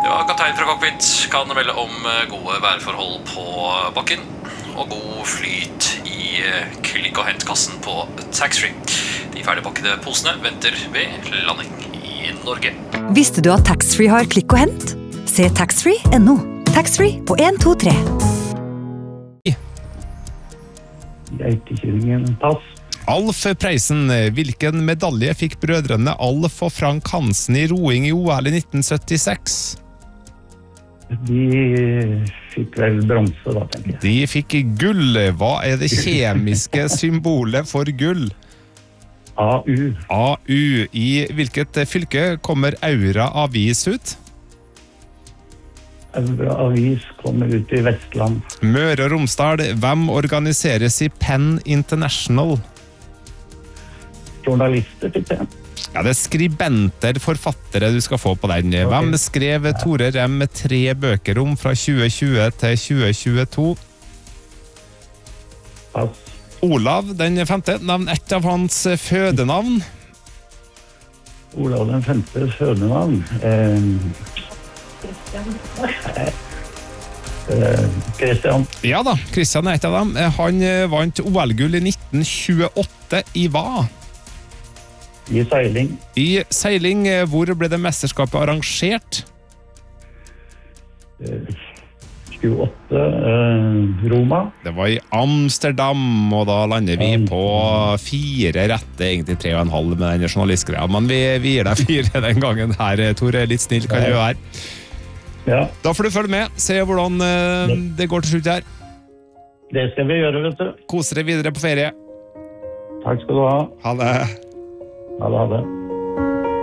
Ja, kaptein fra cockpit kan melde om gode værforhold på bakken og god flyt i klikk- og hentkassen på taxfree. De ferdigpakkede posene venter ved landing i Norge. Visste du at taxfree har klikk og hent? Se taxfree.no. Taxfree på 1, 2, 3. Geitekillingen, pass. Alf Preisen, hvilken medalje fikk brødrene Alf og Frank Hansen i roing i OL i 1976? De fikk vel bronse da, tenker jeg. De fikk gull. Hva er det kjemiske symbolet for gull? AU. AU. I hvilket fylke kommer Aura Avis ut? Aura Avis kommer ut i Vestland. Møre og Romsdal. Hvem organiseres i Penn International? Journalister, fikk jeg. Ja, det er skribenter, forfattere du skal få på den. Hvem skrev Tore Rem 3 bøker om fra 2020 til 2022? Pass. Olav den 5. Navn ett av hans fødenavn. Olav den 5. fødenavn. Christian. Ja da, Christian er et av dem. Han vant OL-gull i 1928 i hva? I seiling. I seiling. Hvor ble det mesterskapet arrangert? 28. Roma. Det var i Amsterdam, og da lander vi på 4 rette, egentlig 3,5 med den journalistgreia. Men vi gir deg 4 den gangen her, Tore. Litt snill kan du være. Ja. Da får du følge med, se hvordan det går til slutt her. Det skal vi gjøre, vet du. Kose deg videre på ferie. Takk skal du ha. Ha det. Ha det.